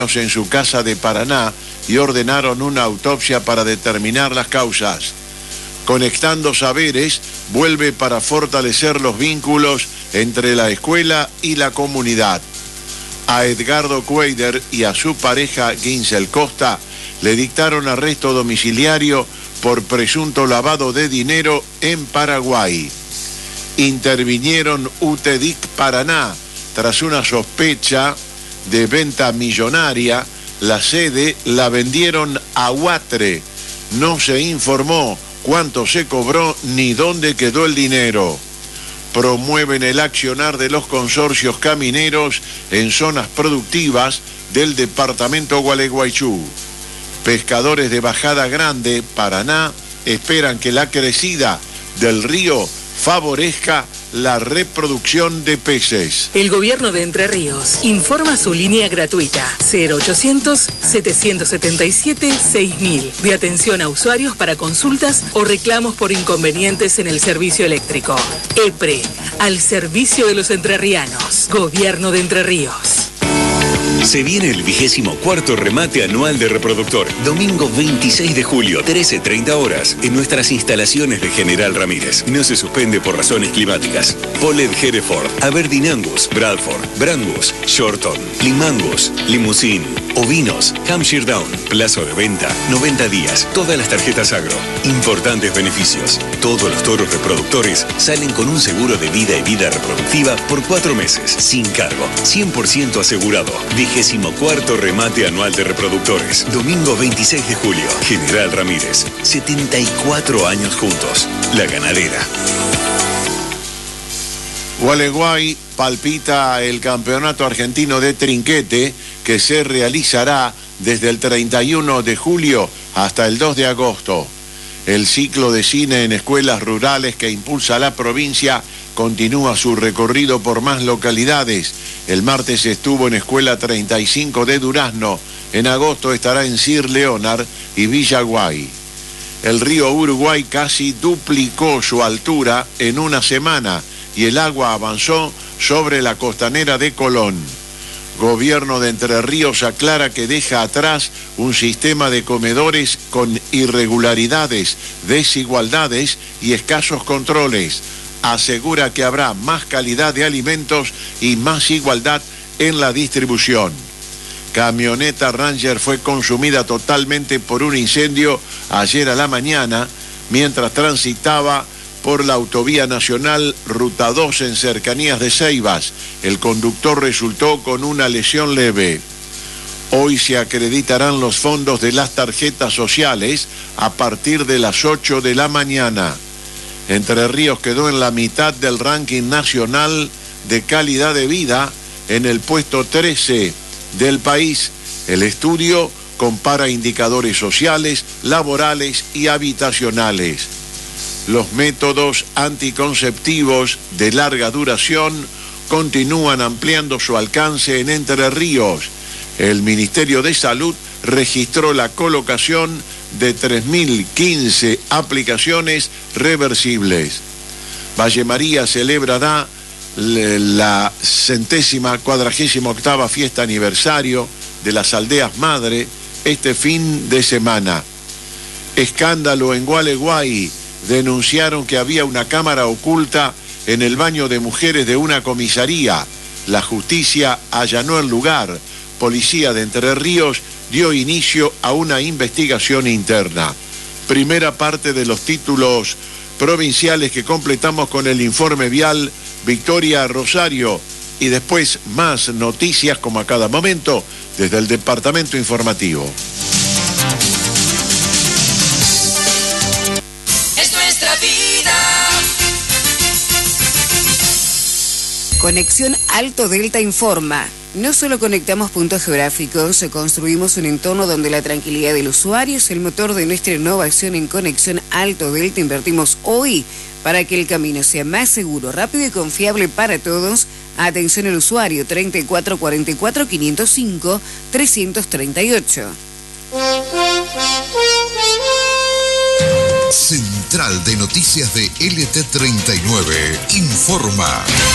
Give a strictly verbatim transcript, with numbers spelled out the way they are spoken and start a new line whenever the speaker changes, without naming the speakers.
en su casa de Paraná y ordenaron una autopsia para determinar las causas. Conectando Saberes vuelve para fortalecer los vínculos entre la escuela y la comunidad. A Edgardo Cuader y a su pareja Ginsel Costa le dictaron arresto domiciliario por presunto lavado de dinero en Paraguay. Intervinieron U T E D I C Paraná tras una sospecha de venta millonaria. La sede la vendieron a Huatre. No se informó cuánto se cobró ni dónde quedó el dinero. Promueven el accionar de los consorcios camineros en zonas productivas del departamento Gualeguaychú. Pescadores de Bajada Grande, Paraná, esperan que la crecida del río favorezca la reproducción de peces.
El gobierno de Entre Ríos informa su línea gratuita cero ochocientos, setecientos setenta y siete, seis mil de atención a usuarios para consultas o reclamos por inconvenientes en el servicio eléctrico. EPRE, al servicio de los entrerrianos. Gobierno de Entre Ríos.
Se viene el vigésimo cuarto remate anual de Reproductor, domingo veintiséis de julio, trece treinta horas, en nuestras instalaciones de General Ramírez. No se suspende por razones climáticas. Polled Hereford, Aberdeen Angus, Bradford, Brangus, Shorton, Plymouth Angus, Limousin, Ovinos, Hampshire Down. Plazo de venta, noventa días. Todas las tarjetas agro. Importantes beneficios. Todos los toros reproductores salen con un seguro de vida y vida reproductiva por cuatro meses, sin cargo, cien por ciento asegurado. Vigésimo cuarto remate anual de Reproductores, domingo veintiséis de julio. General Ramírez, setenta y cuatro años juntos. La Ganadera.
Gualeguay palpita el campeonato argentino de trinquete que se realizará desde el treinta y uno de julio hasta el dos de agosto. El ciclo de cine en escuelas rurales que impulsa la provincia continúa su recorrido por más localidades. El martes estuvo en Escuela treinta y cinco de Durazno. En agosto estará en Sir Leonard y Villaguay. El río Uruguay casi duplicó su altura en una semana y el agua avanzó sobre la costanera de Colón. Gobierno de Entre Ríos aclara que deja atrás un sistema de comedores con irregularidades, desigualdades y escasos controles. Asegura que habrá más calidad de alimentos y más igualdad en la distribución. Camioneta Ranger fue consumida totalmente por un incendio ayer a la mañana mientras transitaba por la autovía nacional Ruta dos en cercanías de Ceibas. El conductor resultó con una lesión leve. Hoy se acreditarán los fondos de las tarjetas sociales a partir de las ocho de la mañana. Entre Ríos quedó en la mitad del ranking nacional de calidad de vida, en el puesto trece del país. El estudio compara indicadores sociales, laborales y habitacionales. Los métodos anticonceptivos de larga duración continúan ampliando su alcance en Entre Ríos. El Ministerio de Salud registró la colocación de tres mil quince aplicaciones reversibles. Valle María celebrará la centésima cuadragésima octava fiesta aniversario de las aldeas madre este fin de semana. Escándalo en Gualeguay. Denunciaron que había una cámara oculta en el baño de mujeres de una comisaría. La justicia allanó el lugar. Policía de Entre Ríos dio inicio a una investigación interna. Primera parte de los títulos provinciales que completamos con el informe vial Victoria Rosario y después más noticias como a cada momento desde el Departamento Informativo.
Es nuestra vida.
Conexión Alto Delta informa. No solo conectamos puntos geográficos, construimos un entorno donde la tranquilidad del usuario es el motor de nuestra innovación. En Conexión Alto Delta invertimos hoy para que el camino sea más seguro, rápido y confiable para todos. Atención al usuario treinta y cuatro cuarenta y cuatro, quinientos cinco, trescientos treinta y ocho.
Central de Noticias de L T treinta y nueve informa.